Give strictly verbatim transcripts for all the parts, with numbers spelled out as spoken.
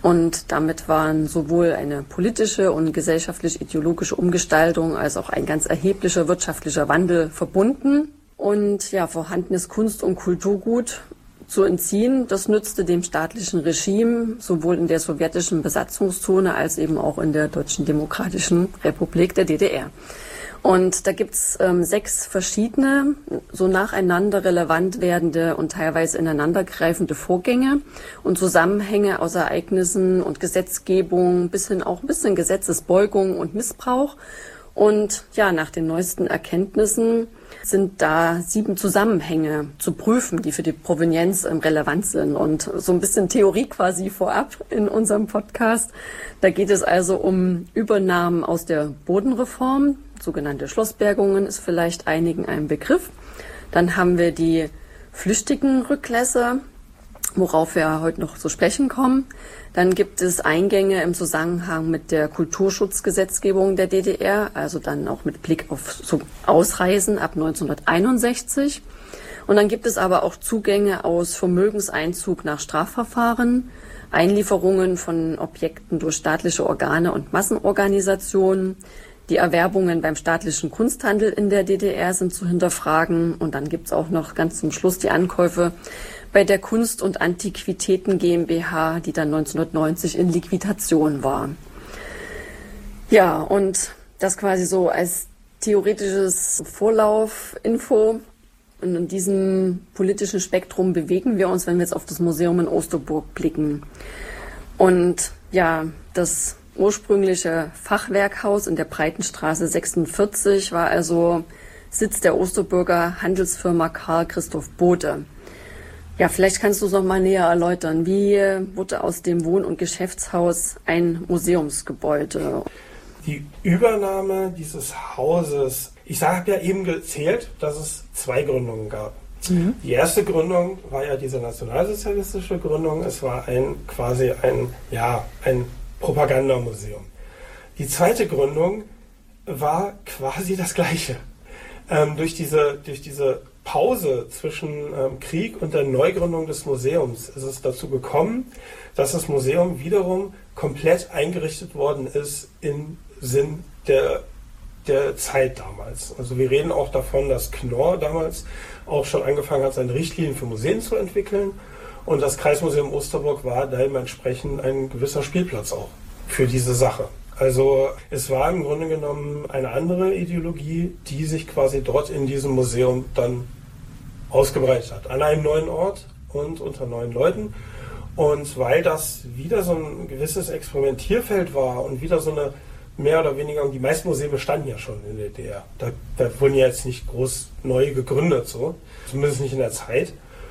Und damit waren sowohl eine politische und gesellschaftlich-ideologische Umgestaltung als auch ein ganz erheblicher wirtschaftlicher Wandel verbunden. Und ja, vorhandenes Kunst- und Kulturgut zu entziehen, das nützte dem staatlichen Regime sowohl in der sowjetischen Besatzungszone als eben auch in der Deutschen Demokratischen Republik, der D D R. Und da gibt's ähm, sechs verschiedene, so nacheinander relevant werdende und teilweise ineinandergreifende Vorgänge und Zusammenhänge aus Ereignissen und Gesetzgebung bis hin auch ein bisschen Gesetzesbeugung und Missbrauch. Und ja, nach den neuesten Erkenntnissen sind da sieben Zusammenhänge zu prüfen, die für die Provenienz ähm, relevant sind. Und so ein bisschen Theorie quasi vorab in unserem Podcast. Da geht es also um Übernahmen aus der Bodenreform. Sogenannte Schlossbergungen ist vielleicht einigen ein Begriff. Dann haben wir die flüchtigen Rücklässe, worauf wir heute noch zu sprechen kommen. Dann gibt es Eingänge im Zusammenhang mit der Kulturschutzgesetzgebung der D D R, also dann auch mit Blick auf so Ausreisen ab neunzehnhunderteinundsechzig. Und dann gibt es aber auch Zugänge aus Vermögenseinzug nach Strafverfahren, Einlieferungen von Objekten durch staatliche Organe und Massenorganisationen. Die Erwerbungen beim staatlichen Kunsthandel in der D D R sind zu hinterfragen. Und dann gibt es auch noch ganz zum Schluss die Ankäufe bei der Kunst- und Antiquitäten GmbH, die dann neunzehnhundertneunzig in Liquidation war. Ja, und das quasi so als theoretisches Vorlaufinfo. Und in diesem politischen Spektrum bewegen wir uns, wenn wir jetzt auf das Museum in Osterburg blicken. Und ja, das ursprüngliche Fachwerkhaus in der Breitenstraße sechsundvierzig war also Sitz der Osterburger Handelsfirma Karl Christoph Bothe. Ja, vielleicht kannst du es noch mal näher erläutern. Wie wurde aus dem Wohn- und Geschäftshaus ein Museumsgebäude? Die Übernahme dieses Hauses, ich habe ja eben gezählt, dass es zwei Gründungen gab. Mhm. Die erste Gründung war ja diese nationalsozialistische Gründung. Es war ein quasi ein, ja, ein Propagandamuseum. Die zweite Gründung war quasi das Gleiche. Ähm, durch diese, durch diese Pause zwischen ähm, Krieg und der Neugründung des Museums ist es dazu gekommen, dass das Museum wiederum komplett eingerichtet worden ist im Sinn der, der Zeit damals. Also wir reden auch davon, dass Knorr damals auch schon angefangen hat, seine Richtlinien für Museen zu entwickeln. Und das Kreismuseum Osterburg war dementsprechend ein gewisser Spielplatz auch für diese Sache. Also es war im Grunde genommen eine andere Ideologie, die sich quasi dort in diesem Museum dann ausgebreitet hat. An einem neuen Ort und unter neuen Leuten. Und weil das wieder so ein gewisses Experimentierfeld war und wieder so eine mehr oder weniger, die meisten Museen bestanden ja schon in der D D R. Da, da wurden ja jetzt nicht groß neu gegründet, so. Zumindest nicht in der Zeit.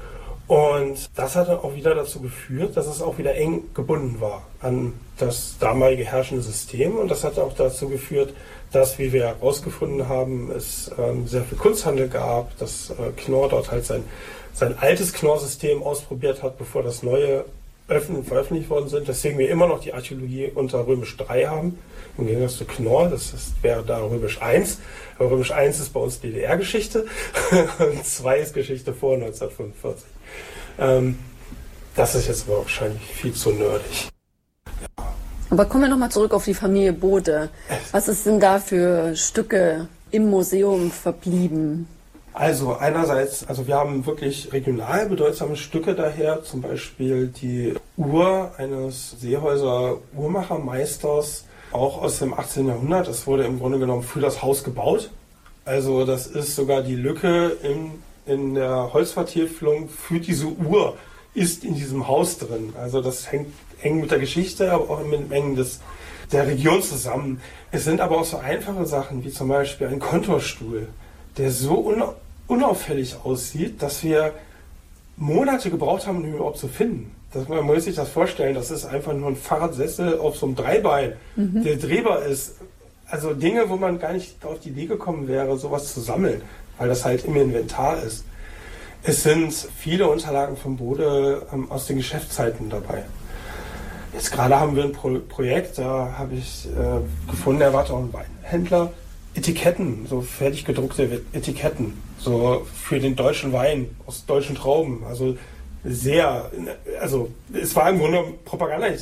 Und das hat dann auch wieder dazu geführt, dass es auch wieder eng gebunden war an das damalige herrschende System. Und das hat auch dazu geführt, dass, wie wir herausgefunden haben, es ähm, sehr viel Kunsthandel gab, dass äh, Knorr dort halt sein, sein altes Knorr-System ausprobiert hat, bevor das neue öffentlich, veröffentlicht worden sind. Deswegen wir immer noch die Archäologie unter Römisch drei haben, im Gegensatz zu Knorr, das ist, wäre da Römisch eins. Aber Römisch eins ist bei uns D D R-Geschichte und zwei ist Geschichte vor neunzehnhundertfünfundvierzig. Ähm, das ist jetzt aber wahrscheinlich viel zu nerdig. Ja. Aber kommen wir nochmal zurück auf die Familie Bothe. Was ist denn da für Stücke im Museum verblieben? Also einerseits, also wir haben wirklich regional bedeutsame Stücke daher, zum Beispiel die Uhr eines Seehäuser Uhrmachermeisters, auch aus dem achtzehnten Jahrhundert. Das wurde im Grunde genommen für das Haus gebaut. Also das ist sogar die Lücke in, in der Holzvertiefelung für diese Uhr ist in diesem Haus drin. Also das hängt eng mit der Geschichte, aber auch mit dem Mengen des, der Region zusammen. Es sind aber auch so einfache Sachen, wie zum Beispiel ein Kontorstuhl, der so una- unauffällig aussieht, dass wir Monate gebraucht haben, um ihn überhaupt zu finden. Das, man muss sich das vorstellen, das ist einfach nur ein Fahrradsessel auf so einem Dreibein, mhm. der drehbar ist. Also Dinge, wo man gar nicht auf die Idee gekommen wäre, sowas zu sammeln, weil das halt im Inventar ist. Es sind viele Unterlagen von Bode ähm, aus den Geschäftszeiten dabei. Jetzt gerade haben wir ein Pro- Projekt, da habe ich äh, gefunden, er war auch ein Weinhändler, Etiketten, so fertig gedruckte Etiketten, so für den deutschen Wein aus deutschen Trauben, also sehr, also es war im Grunde Propaganda.